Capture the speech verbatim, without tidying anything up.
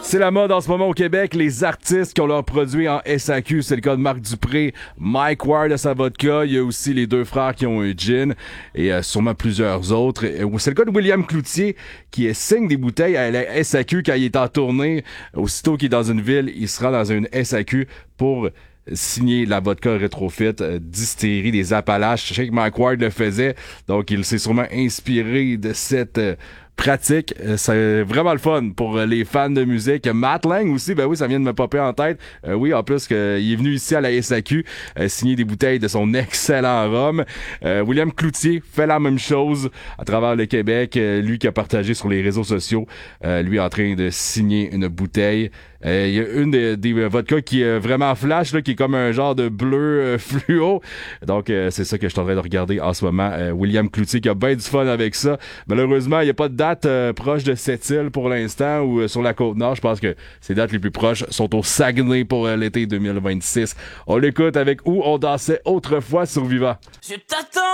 C'est la mode en ce moment au Québec, les artistes qui ont leurs produits en S A Q. C'est le cas de Marc Dupré, Mike Ward de sa vodka. Il y a aussi les deux frères qui ont un gin et euh, sûrement plusieurs autres. C'est le cas de William Cloutier qui signe des bouteilles à la S A Q quand il est en tournée. Aussitôt qu'il est dans une ville, il sera dans une S A Q pour signer la vodka Retrofit euh, distillerie des Appalaches. Je sais que Mike Ward le faisait, donc il s'est sûrement inspiré de cette euh, pratique. Euh, c'est vraiment le fun pour euh, les fans de musique. Matt Lang aussi, ben oui, ça vient de me popper en tête. Euh, oui, en plus que il est venu ici à la S A Q euh, signer des bouteilles de son excellent rhum. Euh, William Cloutier fait la même chose à travers le Québec. Euh, lui qui a partagé sur les réseaux sociaux, euh, lui en train de signer une bouteille. Il euh, y a une des, des vodkas qui est vraiment flash, là, qui est comme un genre de bleu euh, fluo. Donc, euh, c'est ça que je suis en train de regarder en ce moment. Euh, William Cloutier qui a bien du fun avec ça. Malheureusement, il n'y a pas de date euh, proche de Sept-Îles pour l'instant ou euh, sur la Côte-Nord. Je pense que ces dates les plus proches sont au Saguenay pour euh, l'été deux mille vingt-six. On l'écoute avec Où on dansait autrefois sur Vivant. Je t'attends.